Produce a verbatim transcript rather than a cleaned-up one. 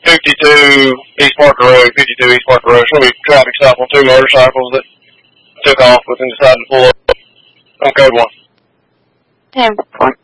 fifty-two East Parker Road, fifty-two East Parker Road. Show me traffic stop on two motorcycles that took off with and decided to pull up on code one. ten four.